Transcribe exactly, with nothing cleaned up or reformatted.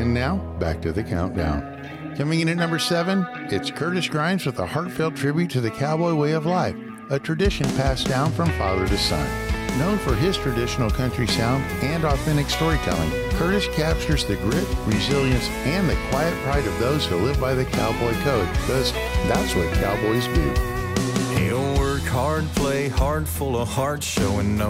And now, back to the countdown. Coming in at number seven, it's Curtis Grimes with a heartfelt tribute to the cowboy way of life, a tradition passed down from father to son. Known for his traditional country sound and authentic storytelling, Curtis captures the grit, resilience, and the quiet pride of those who live by the cowboy code, because that's what cowboys do. He'll work hard, play hard, full of heart, showing no